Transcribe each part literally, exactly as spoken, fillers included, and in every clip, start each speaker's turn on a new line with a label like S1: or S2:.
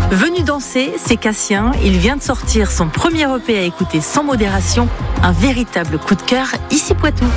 S1: Venu danser, c'est Cassien. Il vient de sortir son premier E P à écouter sans modération. Un véritable coup de cœur, ici Poitou.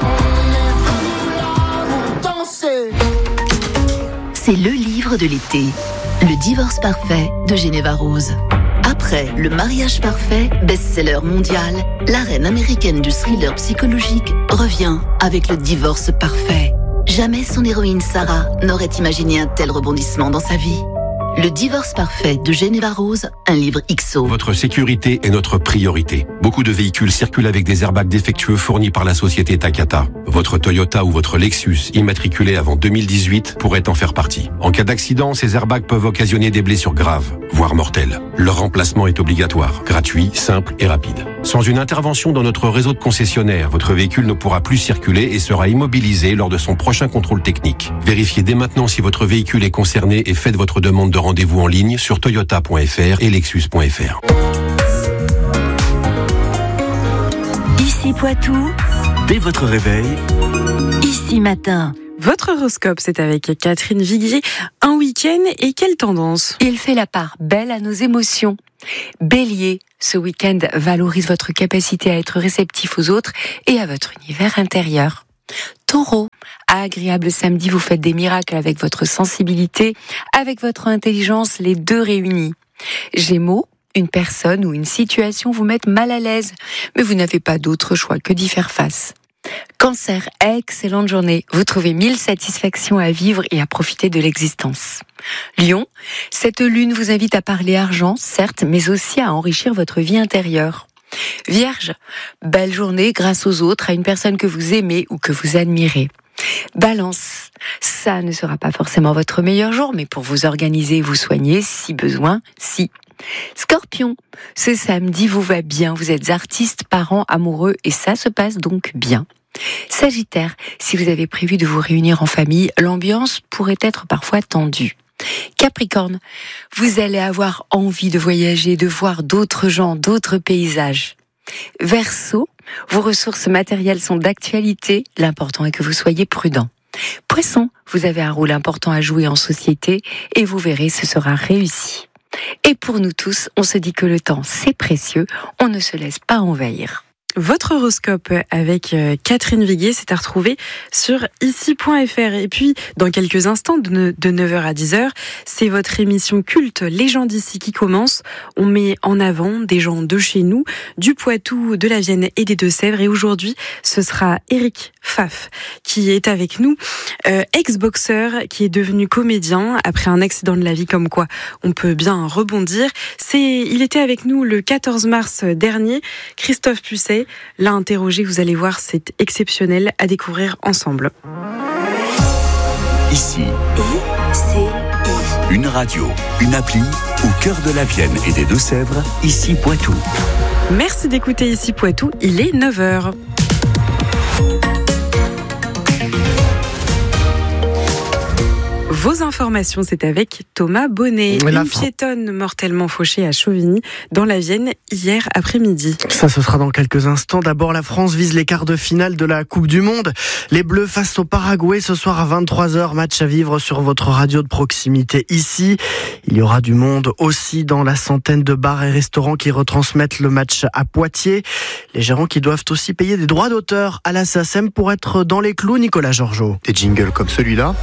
S2: C'est le livre de l'été. Le divorce parfait de Geneva Rose. Après Le mariage parfait, best-seller mondial, la reine américaine du thriller psychologique revient avec Le divorce parfait. Jamais son héroïne Sarah n'aurait imaginé un tel rebondissement dans sa vie. Le divorce parfait de Geneva Rose, un livre X O.
S3: Votre sécurité est notre priorité. Beaucoup de véhicules circulent avec des airbags défectueux fournis par la société Takata. Votre Toyota ou votre Lexus, immatriculé avant deux mille dix-huit, pourrait en faire partie. En cas d'accident, ces airbags peuvent occasionner des blessures graves, voire mortelles. Leur remplacement est obligatoire, gratuit, simple et rapide. Sans une intervention dans notre réseau de concessionnaires, votre véhicule ne pourra plus circuler et sera immobilisé lors de son prochain contrôle technique. Vérifiez dès maintenant si votre véhicule est concerné et faites votre demande de rendez-vous en ligne sur toyota point f r et lexus point f r.
S1: Ici Poitou.
S4: Dès votre réveil,
S1: Ici Matin.
S5: Votre horoscope, c'est avec Catherine Viguier. Un week-end et quelle tendance ?
S6: Il fait la part belle à nos émotions. Bélier, ce week-end valorise votre capacité à être réceptif aux autres et à votre univers intérieur. Taureau, agréable samedi, vous faites des miracles avec votre sensibilité, avec votre intelligence, les deux réunis. Gémeaux, une personne ou une situation vous met mal à l'aise, mais vous n'avez pas d'autre choix que d'y faire face. Cancer, excellente journée. Vous trouvez mille satisfactions à vivre et à profiter de l'existence. Lion, cette lune vous invite à parler argent, certes, mais aussi à enrichir votre vie intérieure. Vierge, belle journée grâce aux autres, à une personne que vous aimez ou que vous admirez. Balance, ça ne sera pas forcément votre meilleur jour, mais pour vous organiser et vous soigner, si besoin, si. Scorpion, ce samedi vous va bien, vous êtes artiste, parent, amoureux et ça se passe donc bien. Sagittaire, si vous avez prévu de vous réunir en famille, l'ambiance pourrait être parfois tendue. Capricorne, vous allez avoir envie de voyager, de voir d'autres gens, d'autres paysages. Verseau, vos ressources matérielles sont d'actualité, l'important est que vous soyez prudent. Poisson, vous avez un rôle important à jouer en société et vous verrez, ce sera réussi. Et pour nous tous, on se dit que le temps, c'est précieux, on ne se laisse pas envahir.
S5: Votre horoscope avec Catherine Viguier, c'est à retrouver sur ici point f r. Et puis, dans quelques instants, de neuf heures à dix heures, c'est votre émission culte Les gens d'ici qui commence. On met en avant des gens de chez nous, du Poitou, de la Vienne et des Deux-Sèvres. Et aujourd'hui, ce sera Eric Pfaff qui est avec nous, euh, ex-boxeur qui est devenu comédien après un accident de la vie, comme quoi on peut bien rebondir. C'est, il était avec nous le quatorze mars dernier. Christophe Pusset l'a interrogé, vous allez voir, c'est exceptionnel à découvrir ensemble.
S4: ici,
S2: Et c'est
S4: une radio, une appli au cœur de la Vienne et des Deux-Sèvres, ici Poitou.
S5: Merci d'écouter ici Poitou, il est neuf heures. Vos informations, c'est avec Thomas Bonnet.
S7: La
S5: Une
S7: fin.
S5: piétonne mortellement fauchée à Chauvigny, dans la Vienne, hier après-midi.
S7: Ça, ce sera dans quelques instants. D'abord, la France vise les quarts de finale de la Coupe du Monde. Les Bleus face au Paraguay ce soir à vingt-trois heures. Match à vivre sur votre radio de proximité ici. Il y aura du monde aussi dans la centaine de bars et restaurants qui retransmettent le match à Poitiers. Les gérants qui doivent aussi payer des droits d'auteur à la S A C E M pour être dans les clous. Nicolas Georgeot.
S8: Des jingles comme celui-là.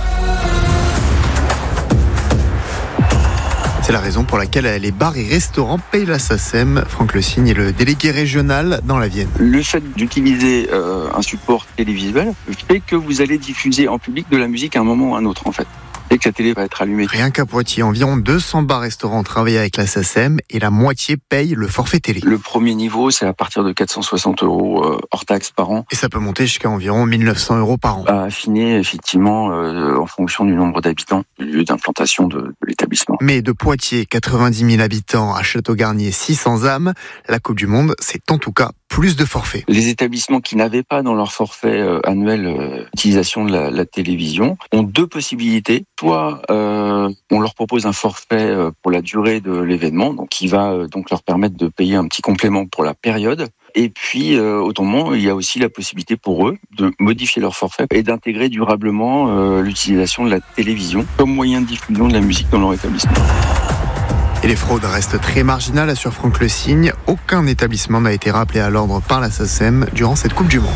S8: C'est la raison pour laquelle les bars et restaurants payent la S A C E M. Franck Le Signe est le délégué régional dans la Vienne.
S9: Le fait d'utiliser euh, un support télévisuel fait que vous allez diffuser en public de la musique à un moment ou à un autre, en fait. Dès que la télé va être allumée.
S8: Rien qu'à Poitiers, environ deux cents bars et restaurants travaillent avec la S A C E M et la moitié paye le forfait télé.
S9: Le premier niveau, c'est à partir de quatre cent soixante euros euh, hors taxes par an.
S8: Et ça peut monter jusqu'à environ mille neuf cents euros par an.
S9: À affiner, effectivement, euh, en fonction du nombre d'habitants, du lieu d'implantation de, de l'établissement.
S8: Mais de Poitiers, quatre-vingt-dix mille habitants, à Château-Garnier, six cents âmes, la Coupe du Monde, c'est en tout cas plus de forfaits.
S9: Les établissements qui n'avaient pas dans leur forfait euh, annuel euh, utilisation de la, la télévision ont deux possibilités. Soit euh, on leur propose un forfait euh, pour la durée de l'événement, donc qui va euh, donc leur permettre de payer un petit complément pour la période. Et puis, euh, autrement, il y a aussi la possibilité pour eux de modifier leur forfait et d'intégrer durablement euh, l'utilisation de la télévision comme moyen de diffusion de la musique dans leur établissement.
S8: Et les fraudes restent très marginales, assure Franck Le Signe. Aucun établissement n'a été rappelé à l'ordre par la SACEM durant cette Coupe du Monde.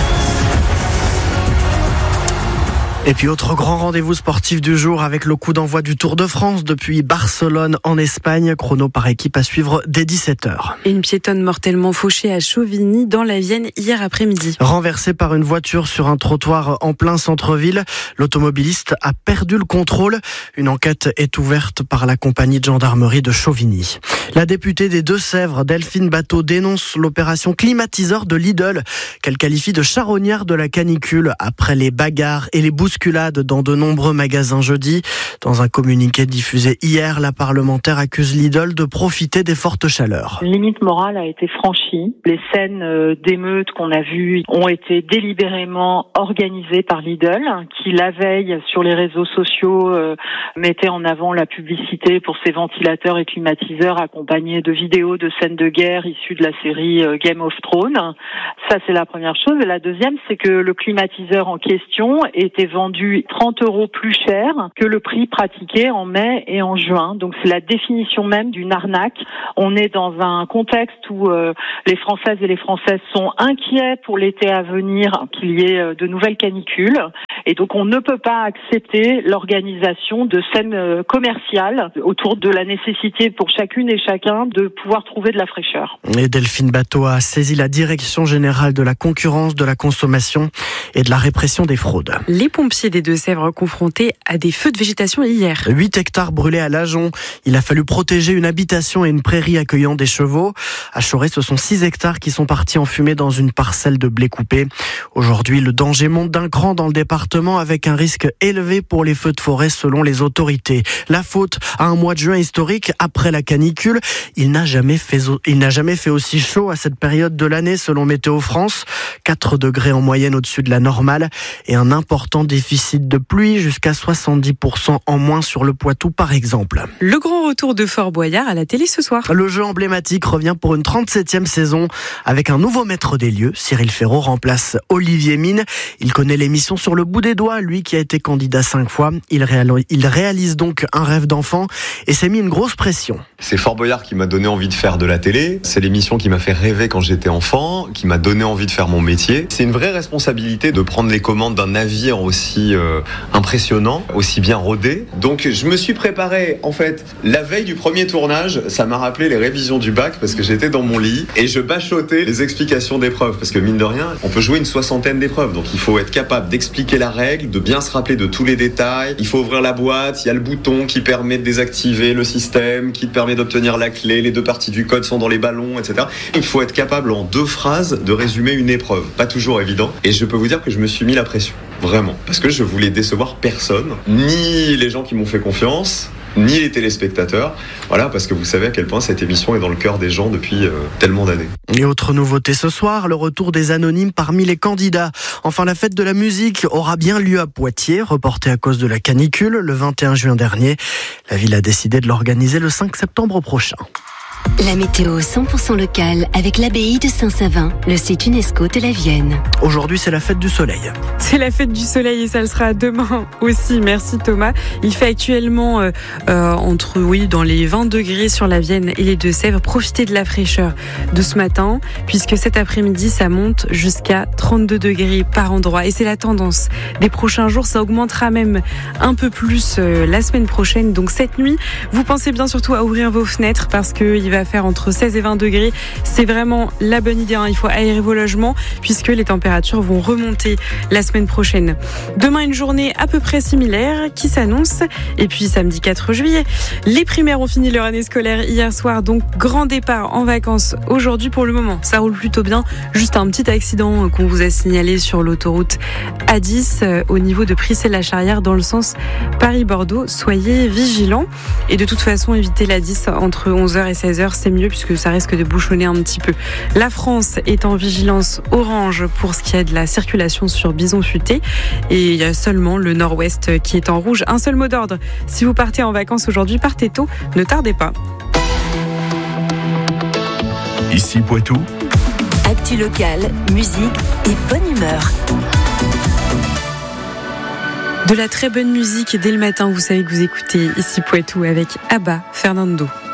S7: Et puis autre grand rendez-vous sportif du jour avec le coup d'envoi du Tour de France depuis Barcelone en Espagne, chrono par équipe à suivre dès dix-sept heures.
S5: Et une piétonne mortellement fauchée à Chauvigny dans la Vienne hier après-midi.
S7: Renversée par une voiture sur un trottoir en plein centre-ville, l'automobiliste a perdu le contrôle. Une enquête est ouverte par la compagnie de gendarmerie de Chauvigny. La députée des Deux-Sèvres, Delphine Batho, dénonce l'opération climatiseur de Lidl, qu'elle qualifie de charognard de la canicule après les bagarres et les bousculades dans de nombreux magasins jeudi. Dans un communiqué diffusé hier, la parlementaire accuse Lidl de profiter des fortes chaleurs.
S10: Une limite morale a été franchie. Les scènes d'émeutes qu'on a vues ont été délibérément organisées par Lidl, qui la veille sur les réseaux sociaux euh, mettait en avant la publicité pour ses ventilateurs et climatiseurs accompagnés de vidéos de scènes de guerre issues de la série euh, Game of Thrones. Ça, c'est la première chose. Et la deuxième, c'est que le climatiseur en question était vendu trente euros plus cher que le prix pratiqué en mai et en juin. Donc c'est la définition même d'une arnaque. On est dans un contexte où euh, les Françaises et les Français sont inquiets pour l'été à venir, qu'il y ait de nouvelles canicules. Et donc on ne peut pas accepter l'organisation de scènes commerciales autour de la nécessité pour chacune et chacun de pouvoir trouver de la fraîcheur.
S7: Et Delphine Batho a saisi la Direction générale de la concurrence, de la consommation et de la répression des fraudes.
S5: Les pompiers des Deux-Sèvres confrontés à des feux de végétation hier.
S7: huit hectares brûlés à Lajon. Il a fallu protéger une habitation et une prairie accueillant des chevaux. À Choré, ce sont six hectares qui sont partis en fumée dans une parcelle de blé coupé. Aujourd'hui, le danger monte d'un cran dans le département avec un risque élevé pour les feux de forêt selon les autorités. La faute à un mois de juin historique après la canicule. Il n'a jamais fait, il n'a jamais fait aussi chaud à cette période de l'année selon Météo France. quatre degrés en moyenne au-dessus de la normale et un important déficit de pluie jusqu'à soixante-dix pour cent en moins sur le Poitou par exemple.
S5: Le grand retour de Fort Boyard à la télé ce soir.
S7: Le jeu emblématique revient pour une trente-septième saison avec un nouveau maître des lieux. Cyril Ferraud remplace Olivier Mine. Il connaît l'émission sur le bout des doigts, lui qui a été candidat cinq fois. Il réalise, il réalise donc un rêve d'enfant et s'est mis une grosse pression.
S11: C'est Fort Boyard qui m'a donné envie de faire de la télé. C'est l'émission qui m'a fait rêver quand j'étais enfant, qui m'a donné envie de faire mon métier. C'est une vraie responsabilité de prendre les commandes d'un navire aussi euh, impressionnant, aussi bien rodé. Donc je me suis préparé, en fait, la veille du premier tournage, ça m'a rappelé les révisions du bac parce que j'étais dans mon lit et je bachotais les explications d'épreuves parce que mine de rien, on peut jouer une soixantaine d'épreuves. Donc il faut être capable d'expliquer la règle, de bien se rappeler de tous les détails. Il faut ouvrir la boîte, il y a le bouton qui permet de désactiver le système, qui te permet d'obtenir la clé, les deux parties du code sont dans les ballons, et cetera. Il faut être capable en deux phrases de résumer une épreuve. Pas toujours évident. Et je peux vous dire que je me suis mis la pression. Vraiment. Parce que je voulais décevoir personne, ni les gens qui m'ont fait confiance, ni les téléspectateurs. Voilà, parce que vous savez à quel point cette émission est dans le cœur des gens depuis euh, tellement d'années.
S7: Et autre nouveauté ce soir, le retour des anonymes parmi les candidats. Enfin, la fête de la musique aura bien lieu à Poitiers, reportée à cause de la canicule le vingt et un juin dernier. La ville a décidé de l'organiser le cinq septembre prochain.
S2: La météo cent pour cent locale avec l'abbaye de Saint-Savin, le site UNESCO de la Vienne.
S7: Aujourd'hui, c'est la fête du soleil.
S5: C'est la fête du soleil et ça le sera demain aussi. Merci Thomas. Il fait actuellement euh, euh, entre, oui, dans les vingt degrés sur la Vienne et les Deux-Sèvres. Profitez de la fraîcheur de ce matin puisque cet après-midi, ça monte jusqu'à trente-deux degrés par endroit. Et c'est la tendance des prochains jours. Ça augmentera même un peu plus euh, la semaine prochaine. Donc cette nuit, vous pensez bien surtout à ouvrir vos fenêtres parce qu'il va faire entre seize et vingt degrés. C'est vraiment la bonne idée. Hein. Il faut aérer vos logements puisque les températures vont remonter la semaine prochaine. Demain, une journée à peu près similaire qui s'annonce. Et puis samedi quatre juillet, les primaires ont fini leur année scolaire hier soir. Donc grand départ en vacances aujourd'hui pour le moment. Ça roule plutôt bien. Juste un petit accident qu'on vous a signalé sur l'autoroute A dix au niveau de Prissé-la-Charrière dans le sens Paris-Bordeaux. Soyez vigilants. Et de toute façon, évitez l'A dix entre onze heures et seize heures. C'est mieux puisque ça risque de bouchonner un petit peu. La France est en vigilance orange pour ce qui est de la circulation sur Bison-Futé et il y a seulement le nord-ouest qui est en rouge. Un seul mot d'ordre, si vous partez en vacances aujourd'hui, partez tôt, ne tardez pas.
S4: Ici Poitou.
S2: Actu locale, musique et bonne humeur.
S5: De la très bonne musique dès le matin, vous savez que vous écoutez Ici Poitou avec Abba Fernando.